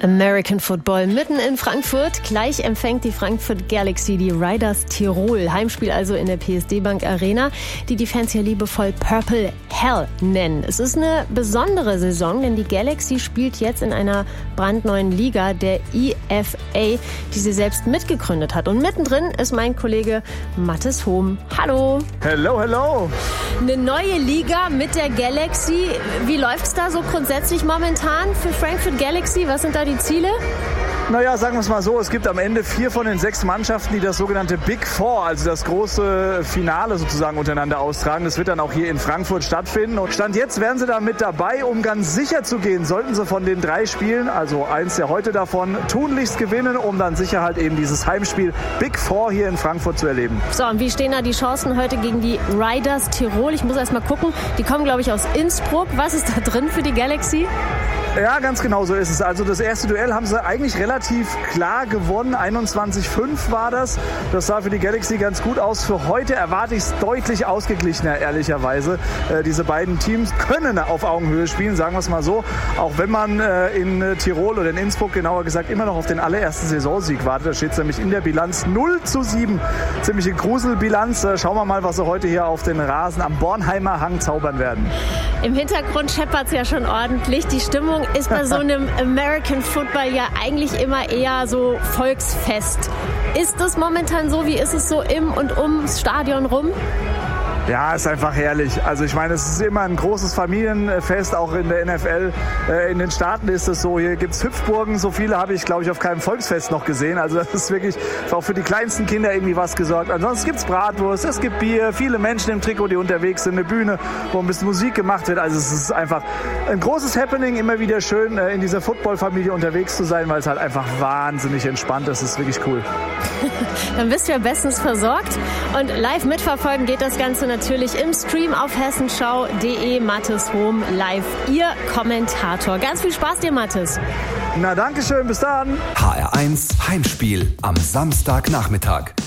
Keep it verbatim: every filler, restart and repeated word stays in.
American Football mitten in Frankfurt. Gleich empfängt die Frankfurt Galaxy die Riders Tirol. Heimspiel also in der P S D Bank Arena, die die Fans hier liebevoll Purple Hell nennen. Es ist eine besondere Saison, denn die Galaxy spielt jetzt in einer brandneuen Liga, der E F A, die sie selbst mitgegründet hat. Und mittendrin ist mein Kollege Mathis Hohm. Hallo. Hello, hello. Eine neue Liga mit der Galaxy. Wie läuft's da so grundsätzlich momentan für Frankfurt Galaxy? Was sind da die Ziele? Naja, sagen wir es mal so, es gibt am Ende vier von den sechs Mannschaften, die das sogenannte Big Four, also das große Finale sozusagen untereinander austragen. Das wird dann auch hier in Frankfurt stattfinden. Und Stand jetzt wären sie da mit dabei, um ganz sicher zu gehen, sollten sie von den drei Spielen, also eins ja heute davon, tunlichst gewinnen, um dann sicher halt eben dieses Heimspiel Big Four hier in Frankfurt zu erleben. So, und wie stehen da die Chancen heute gegen die Riders Tirol? Ich muss erst mal gucken. Die kommen, glaube ich, aus Innsbruck. Was ist da drin für die Galaxy? Ja, ganz genau so ist es. Also das erste Duell haben sie eigentlich relativ klar gewonnen. einundzwanzig fünf war das. Das sah für die Galaxy ganz gut aus. Für heute erwarte ich es deutlich ausgeglichener, ehrlicherweise. Äh, diese beiden Teams können auf Augenhöhe spielen, sagen wir es mal so. Auch wenn man äh, in äh, Tirol oder in Innsbruck, genauer gesagt, immer noch auf den allerersten Saisonsieg wartet. Da steht es nämlich in der Bilanz null zu sieben. Ziemliche Gruselbilanz. Äh, schauen wir mal, was sie heute hier auf den Rasen am Bornheimer Hang zaubern werden. Im Hintergrund scheppert es ja schon ordentlich. Die Stimmung ist bei so einem American Football ja eigentlich immer eher so Volksfest. Ist das momentan so? Wie ist es so im und ums Stadion rum? Ja, ist einfach herrlich. Also ich meine, es ist immer ein großes Familienfest, auch in der N F L. In den Staaten ist es so, hier gibt's Hüpfburgen. So viele habe ich, glaube ich, auf keinem Volksfest noch gesehen. Also das ist wirklich auch für die kleinsten Kinder irgendwie was gesorgt. Ansonsten gibt's Bratwurst, es gibt Bier, viele Menschen im Trikot, die unterwegs sind, eine Bühne, wo ein bisschen Musik gemacht wird. Also es ist einfach ein großes Happening, immer wieder schön in dieser Football-Familie unterwegs zu sein, weil es halt einfach wahnsinnig entspannt ist. Das ist wirklich cool. Dann bist du ja bestens versorgt. Und live mitverfolgen geht das Ganze natürlich im Stream auf hessenschau punkt de. Mathis Hohm live, Ihr Kommentator. Ganz viel Spaß dir, Mathis. Na, danke schön. Bis dann. H R eins Heimspiel am Samstagnachmittag.